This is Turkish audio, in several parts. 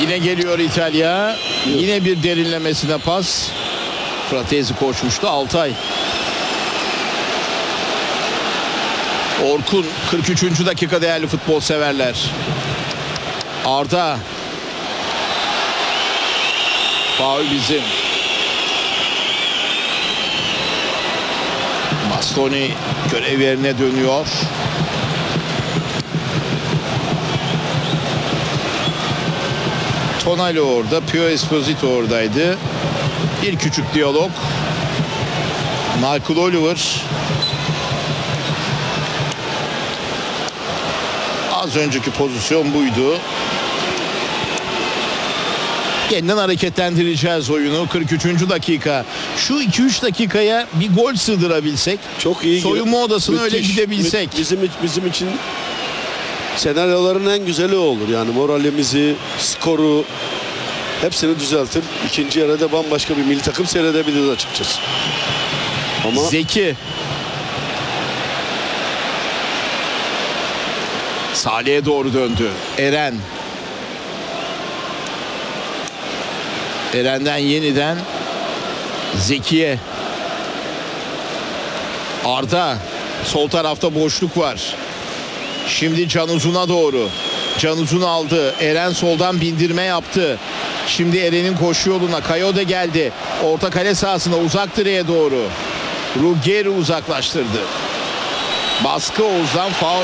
Yine geliyor İtalya. Yine bir derinlemesine pas. Fratesi koşmuştu. Altay. Orkun 43. dakika değerli futbol severler. Arda. Faul bizim. Bastoni görev yerine dönüyor. Tonali orada. Pio Esposito oradaydı. Bir küçük diyalog. Michael Oliver. Az önceki pozisyon buydu. Yeniden hareketlendireceğiz oyunu. 43. dakika. Şu 2-3 dakikaya bir gol sığdırabilsek. Çok iyi. Soyunma odasına öyle gidebilsek. Bizim için senaryoların en güzeli olur. Yani moralimizi, skoru hepsini düzeltir. İkinci yarıda bambaşka bir milli takım seyredebiliriz açıkçası. Ama Zeki. Salih'e doğru döndü. Eren. Eren'den yeniden Zeki'ye. Arda. Sol tarafta boşluk var. Şimdi Can Uzun'a doğru. Can Uzun aldı. Eren soldan bindirme yaptı. Şimdi Eren'in koşu yoluna. Kayode geldi. Orta kale sahasına uzak direğe doğru. Ruggeri uzaklaştırdı. Baskı Oğuz'dan faul.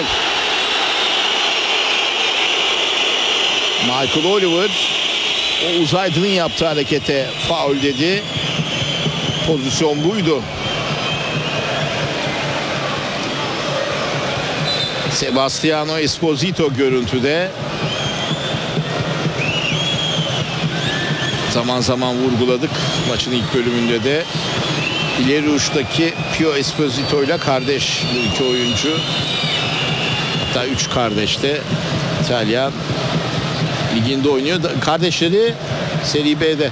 Michael Oliver o Uzaydın'ın yaptığı harekete faul dedi. Pozisyon buydu. Sebastiano Esposito görüntüde. Zaman zaman vurguladık maçın ilk bölümünde de. İleri uçtaki Pio Esposito ile kardeş bu iki oyuncu. Hatta üç kardeş de İtalyan liginde oynuyor. Kardeşleri Serie B'de.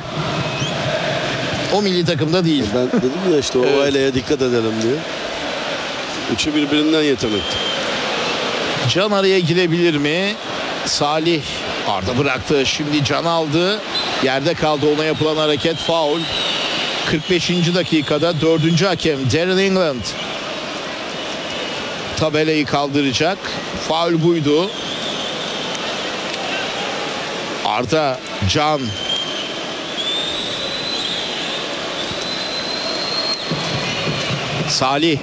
O milli takımda değil. ben dedim ya işte o Evet. aileye dikkat edelim diye. Üçü birbirinden yetenekli. Can araya girebilir mi? Salih Arda bıraktı. Şimdi Can aldı. Yerde kaldı. Ona yapılan hareket faul. 45. dakikada 4. hakem Darren England tabelayı kaldıracak. Faul buydu. Arda, Can. Salih.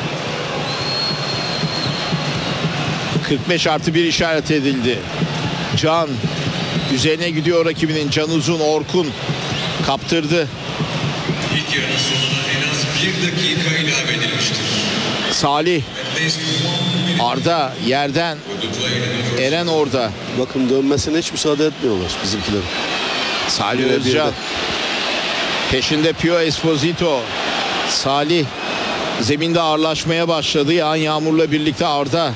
45+1 işaret edildi. Can. Üzerine gidiyor rakibinin. Can Uzun, Orkun. Kaptırdı. İlk yarının sonuna en az 1 dakika ilave edilmiştir. Salih. Arda yerden. Eren orada. Bakın dönmesine hiç müsaade etmiyorlar bizimkiler. Salih Bire Özcan. birde. Peşinde Pio Esposito. Salih. Zeminde ağırlaşmaya başladı. Yağan yağmurla birlikte Arda.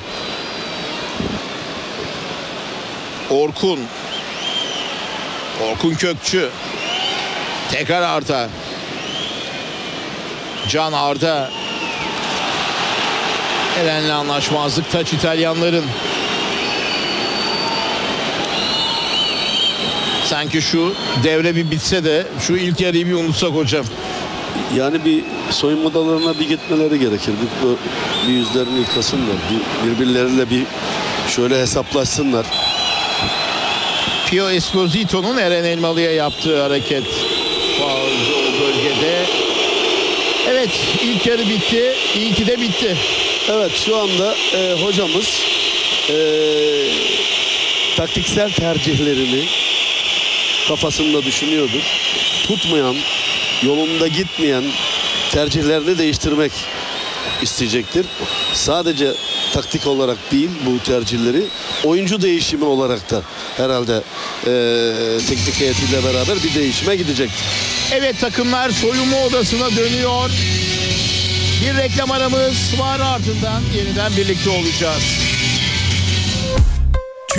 Orkun. Orkun Kökçü. Tekrar Arda. Can Arda. Eren'le anlaşmazlık taç İtalyanların. Sanki şu devre bir bitse de şu ilk yarıyı bir unutsak hocam. Yani bir soyunma odalarına bir gitmeleri gerekir. Bir yüzlerini yıkasınlar. Birbirleriyle bir şöyle hesaplaşsınlar. Pio Esposito'nun Eren Elmalı'ya yaptığı hareket fauldü o bölgede. Evet, ilk yarı bitti. İyi ki de bitti. Evet, şu anda hocamız taktiksel tercihlerini kafasında düşünüyordur. Tutmayan, yolunda gitmeyen tercihlerini değiştirmek isteyecektir. Sadece taktik olarak değil bu tercihleri, oyuncu değişimi olarak da herhalde teknik heyetiyle beraber bir değişime gidecektir. Evet, takımlar soyunma odasına dönüyor. Bir reklam aramız var, ardından yeniden birlikte olacağız.